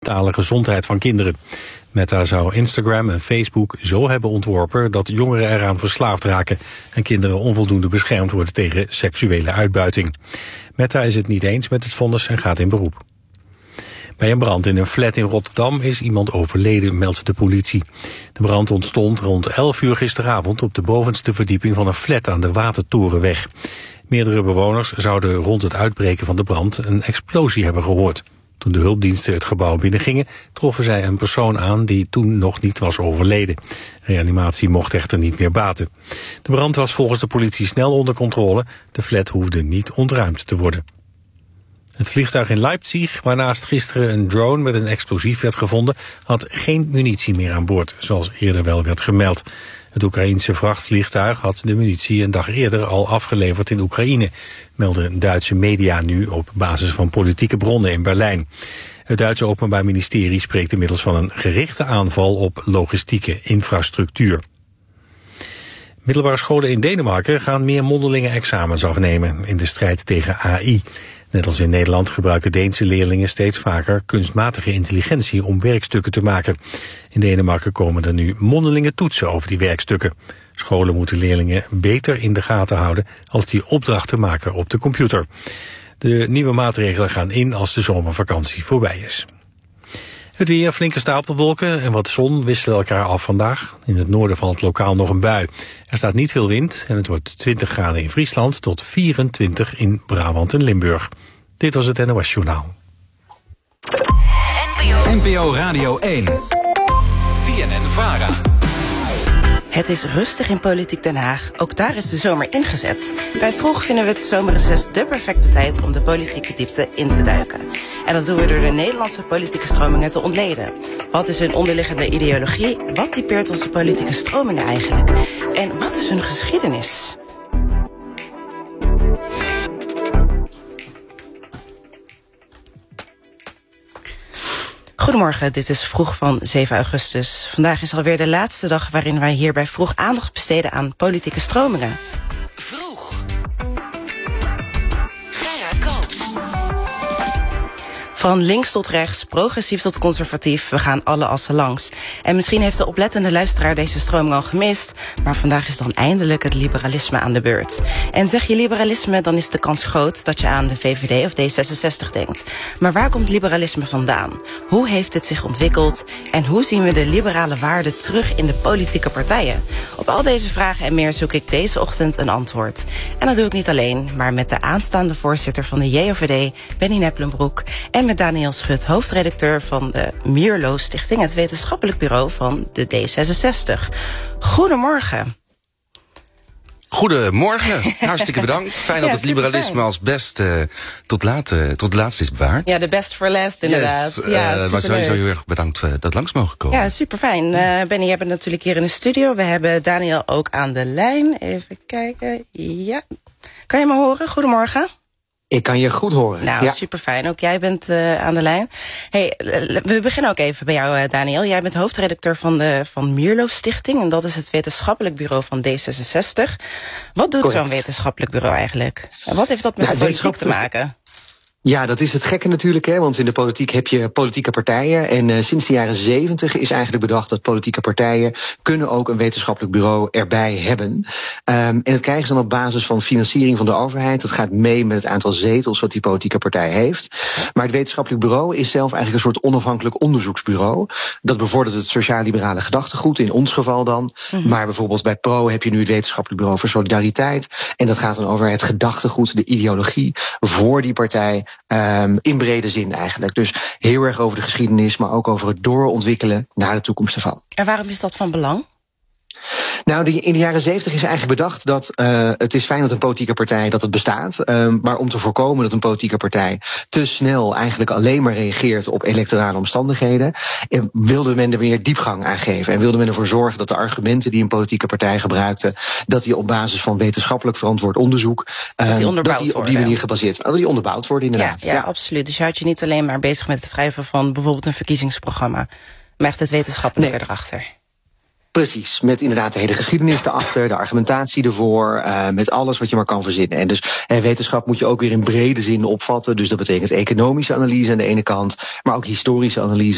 mentale gezondheid van kinderen. Meta zou Instagram en Facebook zo hebben ontworpen dat jongeren eraan verslaafd raken en kinderen onvoldoende beschermd worden tegen seksuele uitbuiting. Meta is het niet eens met het vonnis en gaat in beroep. Bij een brand in een flat in Rotterdam is iemand overleden, meldt de politie. De brand ontstond rond 11 uur gisteravond op de bovenste verdieping van een flat aan de Watertorenweg. Meerdere bewoners zouden rond het uitbreken van de brand een explosie hebben gehoord. Toen de hulpdiensten het gebouw binnengingen, troffen zij een persoon aan die toen nog niet was overleden. Reanimatie mocht echter niet meer baten. De brand was volgens de politie snel onder controle. De flat hoefde niet ontruimd te worden. Het vliegtuig in Leipzig, waarnaast gisteren een drone met een explosief werd gevonden, had geen munitie meer aan boord, zoals eerder wel werd gemeld. Het Oekraïense vrachtvliegtuig had de munitie een dag eerder al afgeleverd in Oekraïne, melden Duitse media nu op basis van politieke bronnen in Berlijn. Het Duitse Openbaar Ministerie spreekt inmiddels van een gerichte aanval op logistieke infrastructuur. Middelbare scholen in Denemarken gaan meer mondelinge examens afnemen in de strijd tegen AI. Net als in Nederland gebruiken Deense leerlingen steeds vaker kunstmatige intelligentie om werkstukken te maken. In Denemarken komen er nu mondelinge toetsen over die werkstukken. Scholen moeten leerlingen beter in de gaten houden als die opdrachten maken op de computer. De nieuwe maatregelen gaan in als de zomervakantie voorbij is. Het weer, flinke stapelwolken en wat zon wisselen elkaar af vandaag. In het noorden valt lokaal nog een bui. Er staat niet veel wind en het wordt 20 graden in Friesland tot 24 in Brabant en Limburg. Dit was het NOS Journaal. NPO Radio 1. BNN-VARA. Het is rustig in Politiek Den Haag. Ook daar is de zomer ingezet. Bij Vroeg vinden we het zomerreces de perfecte tijd om de politieke diepte in te duiken. En dat doen we door de Nederlandse politieke stromingen te ontleden. Wat is hun onderliggende ideologie? Wat typeert onze politieke stromingen eigenlijk? En wat is hun geschiedenis? Goedemorgen, dit is Vroeg van 7 augustus. Vandaag is alweer de laatste dag waarin wij hier bij Vroeg aandacht besteden aan politieke stromingen. Vroeg. Gerard Koops. Van links tot rechts, progressief tot conservatief, we gaan alle assen langs. En misschien heeft de oplettende luisteraar deze stroming al gemist, maar vandaag is dan eindelijk het liberalisme aan de beurt. En zeg je liberalisme, dan is de kans groot dat je aan de VVD of D66 denkt. Maar waar komt liberalisme vandaan? Hoe heeft het zich ontwikkeld? En hoe zien we de liberale waarden terug in de politieke partijen? Op al deze vragen en meer zoek ik deze ochtend een antwoord. En dat doe ik niet alleen, maar met de aanstaande voorzitter van de JOVD, Benny Neplenbroek, en met Daniel Schut, hoofdredacteur van de Mierlo Stichting, het wetenschappelijk bureau van de D66. Goedemorgen. Goedemorgen, hartstikke bedankt. Fijn dat het liberalisme als best tot laatst is bewaard. Ja, de best for last inderdaad. Yes, maar sowieso heel erg bedankt dat langs mogen komen. Ja, super fijn. Benny, jij bent natuurlijk hier in de studio. We hebben Daniel ook aan de lijn. Even kijken. Ja. Kan je me horen? Goedemorgen. Ik kan je goed horen. Nou, ja. Super fijn. Ook jij bent aan de lijn. Hey, we beginnen ook even bij jou, Daniel. Jij bent hoofdredacteur van Mierlo Stichting. En dat is het wetenschappelijk bureau van D66. Wat doet zo'n wetenschappelijk bureau eigenlijk? En wat heeft dat met de politiek te maken? Ja, dat is het gekke natuurlijk, hè, want in de politiek heb je politieke partijen. En sinds de jaren 70 is eigenlijk bedacht dat politieke partijen kunnen ook een wetenschappelijk bureau erbij hebben. En dat krijgen ze dan op basis van financiering van de overheid. Dat gaat mee met het aantal zetels wat die politieke partij heeft. Maar het wetenschappelijk bureau is zelf eigenlijk een soort onafhankelijk onderzoeksbureau. Dat bevordert het sociaal-liberale gedachtegoed, in ons geval dan. Maar bijvoorbeeld bij PRO heb je nu het wetenschappelijk bureau voor solidariteit. En dat gaat dan over het gedachtegoed, de ideologie voor die partij. In brede zin eigenlijk. Dus heel erg over de geschiedenis, maar ook over het doorontwikkelen naar de toekomst ervan. En waarom is dat van belang? Nou, in de jaren 70 is eigenlijk bedacht dat het is fijn dat een politieke partij dat het bestaat. Maar om te voorkomen dat een politieke partij te snel eigenlijk alleen maar reageert op electorale omstandigheden, wilde men er weer diepgang aan geven. En wilde men ervoor zorgen dat de argumenten die een politieke partij gebruikte, dat die op basis van wetenschappelijk verantwoord onderzoek, dat die op die manier gebaseerd worden. Dat die onderbouwd worden, inderdaad. Ja, absoluut. Dus je houdt je niet alleen maar bezig met het schrijven van bijvoorbeeld een verkiezingsprogramma, maar echt het wetenschappelijke erachter. Precies, met inderdaad de hele geschiedenis erachter, de argumentatie ervoor, met alles wat je maar kan verzinnen. En dus wetenschap moet je ook weer in brede zin opvatten. Dus dat betekent economische analyse aan de ene kant, maar ook historische analyse.